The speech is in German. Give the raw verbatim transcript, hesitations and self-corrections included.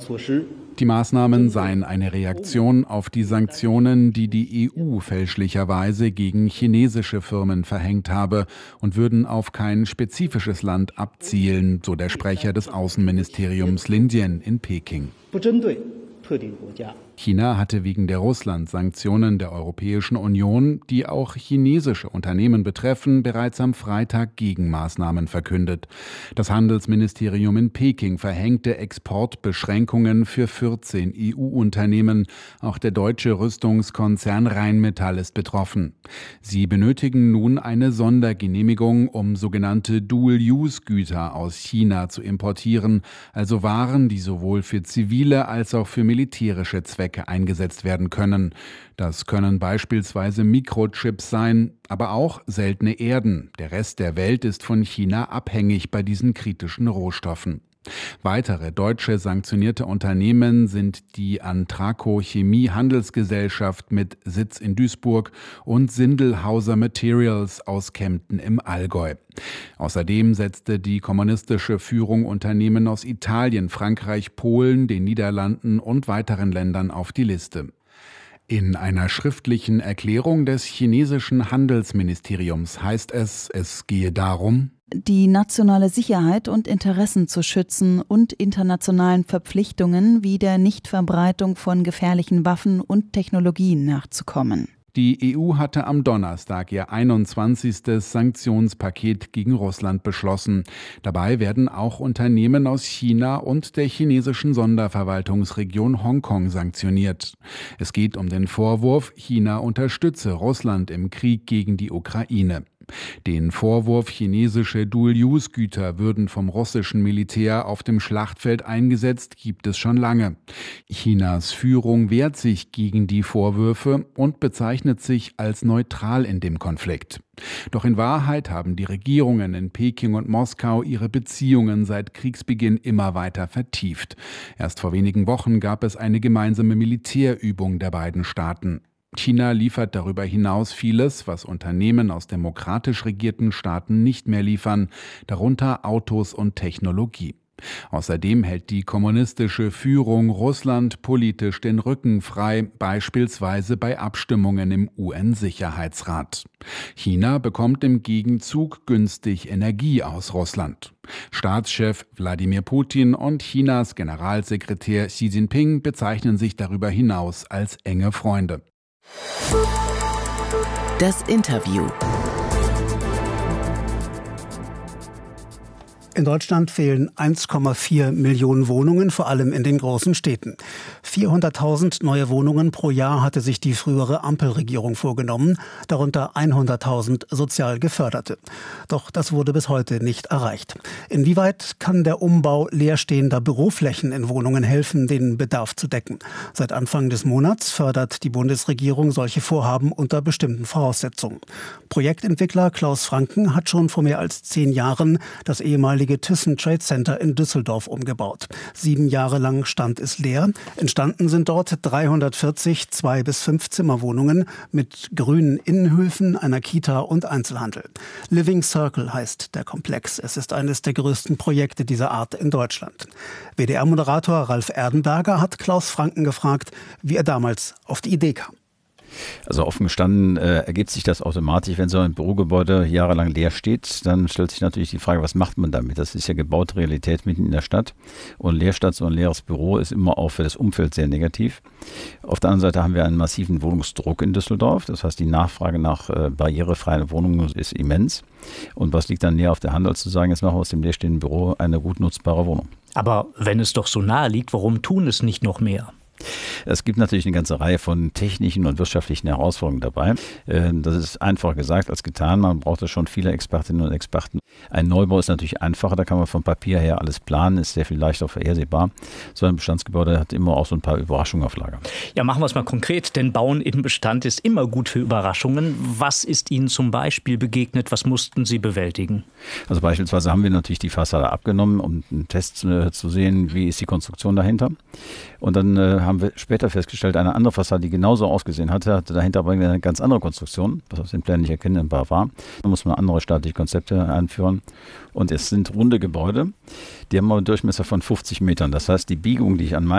Die Maßnahmen seien eine Reaktion auf die Sanktionen, die die E U fälschlicherweise gegen chinesische Firmen verhängt habe und würden auf kein spezifisches Land abzielen, so der Sprecher des Außenministeriums Lin Jian in Peking. China hatte wegen der Russland-Sanktionen der Europäischen Union, die auch chinesische Unternehmen betreffen, bereits am Freitag Gegenmaßnahmen verkündet. Das Handelsministerium in Peking verhängte Exportbeschränkungen für vierzehn E U-Unternehmen. Auch der deutsche Rüstungskonzern Rheinmetall ist betroffen. Sie benötigen nun eine Sondergenehmigung, um sogenannte Dual-Use-Güter aus China zu importieren, also Waren, die sowohl für zivile als auch für militärische Zwecke eingesetzt werden können. Das können beispielsweise Mikrochips sein, aber auch seltene Erden. Der Rest der Welt ist von China abhängig bei diesen kritischen Rohstoffen. Weitere deutsche sanktionierte Unternehmen sind die Antraco Chemie Handelsgesellschaft mit Sitz in Duisburg und Sindelhauser Materials aus Kempten im Allgäu. Außerdem setzte die kommunistische Führung Unternehmen aus Italien, Frankreich, Polen, den Niederlanden und weiteren Ländern auf die Liste. In einer schriftlichen Erklärung des chinesischen Handelsministeriums heißt es, es gehe darum, die nationale Sicherheit und Interessen zu schützen und internationalen Verpflichtungen wie der Nichtverbreitung von gefährlichen Waffen und Technologien nachzukommen. Die E U hatte am Donnerstag ihr einundzwanzigstes Sanktionspaket gegen Russland beschlossen. Dabei werden auch Unternehmen aus China und der chinesischen Sonderverwaltungsregion Hongkong sanktioniert. Es geht um den Vorwurf, China unterstütze Russland im Krieg gegen die Ukraine. Den Vorwurf, chinesische Dual-Use-Güter würden vom russischen Militär auf dem Schlachtfeld eingesetzt, gibt es schon lange. Chinas Führung wehrt sich gegen die Vorwürfe und bezeichnet sich als neutral in dem Konflikt. Doch in Wahrheit haben die Regierungen in Peking und Moskau ihre Beziehungen seit Kriegsbeginn immer weiter vertieft. Erst vor wenigen Wochen gab es eine gemeinsame Militärübung der beiden Staaten. China liefert darüber hinaus vieles, was Unternehmen aus demokratisch regierten Staaten nicht mehr liefern, darunter Autos und Technologie. Außerdem hält die kommunistische Führung Russland politisch den Rücken frei, beispielsweise bei Abstimmungen im U N-Sicherheitsrat. China bekommt im Gegenzug günstig Energie aus Russland. Staatschef Wladimir Putin und Chinas Generalsekretär Xi Jinping bezeichnen sich darüber hinaus als enge Freunde. Das Interview. In Deutschland fehlen eins Komma vier Millionen Wohnungen, vor allem in den großen Städten. vierhunderttausend neue Wohnungen pro Jahr hatte sich die frühere Ampelregierung vorgenommen, darunter hunderttausend sozial Geförderte. Doch das wurde bis heute nicht erreicht. Inwieweit kann der Umbau leerstehender Büroflächen in Wohnungen helfen, den Bedarf zu decken? Seit Anfang des Monats fördert die Bundesregierung solche Vorhaben unter bestimmten Voraussetzungen. Projektentwickler Klaus Franken hat schon vor mehr als zehn Jahren das ehemalige Thyssen Trade Center in Düsseldorf umgebaut. Sieben Jahre lang stand es leer. Entstanden sind dort dreihundertvierzig Zwei- bis Fünf-Zimmer-Wohnungen mit grünen Innenhöfen, einer Kita und Einzelhandel. Living Circle heißt der Komplex. Es ist eines der größten Projekte dieser Art in Deutschland. W D R-Moderator Ralf Erdenberger hat Klaus Franken gefragt, wie er damals auf die Idee kam. Also offen gestanden äh, ergibt sich das automatisch, wenn so ein Bürogebäude jahrelang leer steht, dann stellt sich natürlich die Frage, was macht man damit? Das ist ja gebaute Realität mitten in der Stadt und Leerstadt, so ein leeres Büro ist immer auch für das Umfeld sehr negativ. Auf der anderen Seite haben wir einen massiven Wohnungsdruck in Düsseldorf, das heißt die Nachfrage nach äh, barrierefreien Wohnungen ist immens und was liegt dann näher auf der Hand, als zu sagen, jetzt machen wir aus dem leerstehenden Büro eine gut nutzbare Wohnung. Aber wenn es doch so nahe liegt, warum tun es nicht noch mehr? Es gibt natürlich eine ganze Reihe von technischen und wirtschaftlichen Herausforderungen dabei. Das ist einfacher gesagt als getan. Man braucht da schon viele Expertinnen und Experten. Ein Neubau ist natürlich einfacher, da kann man vom Papier her alles planen, ist sehr viel leichter vorhersehbar. So ein Bestandsgebäude hat immer auch so ein paar Überraschungen auf Lager. Ja, machen wir es mal konkret, denn Bauen im Bestand ist immer gut für Überraschungen. Was ist Ihnen zum Beispiel begegnet? Was mussten Sie bewältigen? Also beispielsweise haben wir natürlich die Fassade abgenommen, um einen Test äh, zu sehen, wie ist die Konstruktion dahinter. Und dann äh, haben wir später festgestellt, eine andere Fassade, die genauso ausgesehen hatte, hatte dahinter aber eine ganz andere Konstruktion, was aus den Plänen nicht erkennbar war. Da muss man andere staatliche Konzepte einführen. Und es sind runde Gebäude, die haben einen Durchmesser von fünfzig Metern. Das heißt, die Biegung, die ich an meinem